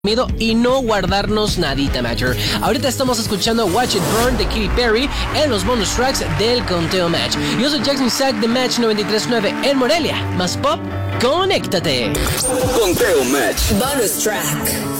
y no guardarnos nadita, Matcher. Ahorita estamos escuchando Watch It Burn de Katy Perry en los bonus tracks del Conteo Match. Yo soy Jackson Isaac de Match 93.9 en Morelia. Más pop, conéctate. Conteo Match. Bonus track.